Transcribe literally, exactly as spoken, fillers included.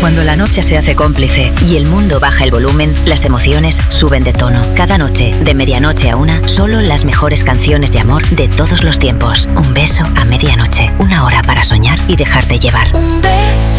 Cuando la noche se hace cómplice y el mundo baja el volumen, las emociones suben de tono. Cada noche, de medianoche a una, solo las mejores canciones de amor de todos los tiempos. Un beso a medianoche. Una hora para soñar y dejarte llevar. Un beso